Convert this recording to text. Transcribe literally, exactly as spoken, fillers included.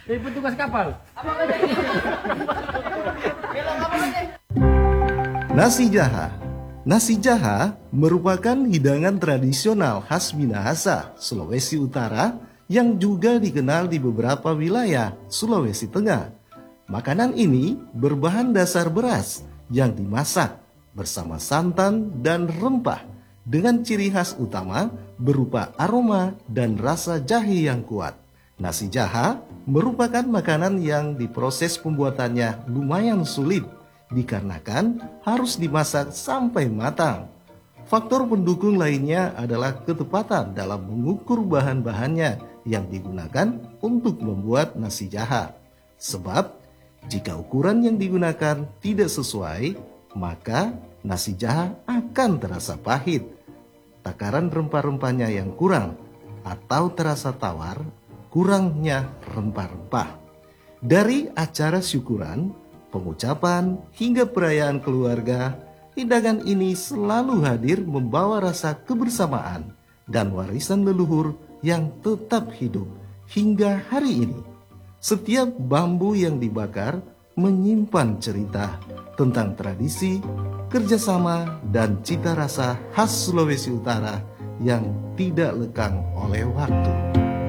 Jadi petugas kapal. Nasi jaha. Nasi jaha merupakan hidangan tradisional khas Minahasa, Sulawesi Utara yang juga dikenal di beberapa wilayah Sulawesi Tengah. Makanan ini berbahan dasar beras yang dimasak bersama santan dan rempah dengan ciri khas utama berupa aroma dan rasa jahe yang kuat. Nasi jaha merupakan makanan yang diproses pembuatannya lumayan sulit dikarenakan harus dimasak sampai matang. Faktor pendukung lainnya adalah ketepatan dalam mengukur bahan-bahannya yang digunakan untuk membuat nasi jaha. Sebab jika ukuran yang digunakan tidak sesuai, maka nasi jaha akan terasa pahit. Takaran rempah-rempahnya yang kurang atau terasa tawar, kurangnya rempah-rempah. Dari acara syukuran, pengucapan, hingga perayaan keluarga, hidangan ini selalu hadir membawa rasa kebersamaan dan warisan leluhur yang tetap hidup hingga hari ini. Setiap bambu yang dibakar menyimpan cerita tentang tradisi, kerjasama, dan cita rasa khas Sulawesi Utara yang tidak lekang oleh waktu.